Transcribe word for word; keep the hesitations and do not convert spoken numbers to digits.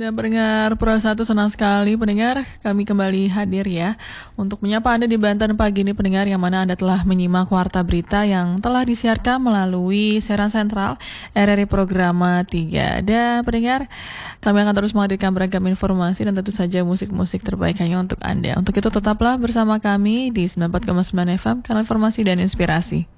Dan pendengar Pro satu, senang sekali pendengar kami kembali hadir ya untuk menyapa Anda di Banten pagi ini pendengar, yang mana Anda telah menyimak Warta Berita yang telah disiarkan melalui siaran sentral R R I Programa tiga. Dan pendengar, kami akan terus menghadirkan beragam informasi dan tentu saja musik-musik terbaik hanya untuk Anda. Untuk itu tetaplah bersama kami di sembilan puluh empat koma sembilan F M, kanal informasi dan inspirasi.